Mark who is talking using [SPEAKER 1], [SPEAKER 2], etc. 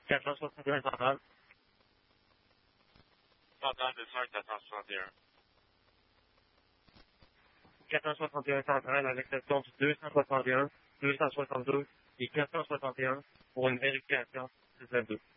[SPEAKER 1] 461 centrale.
[SPEAKER 2] Centrale de 461.
[SPEAKER 1] 461 centrale à l'exception du 261, 272 et 461 pour une vérification 622.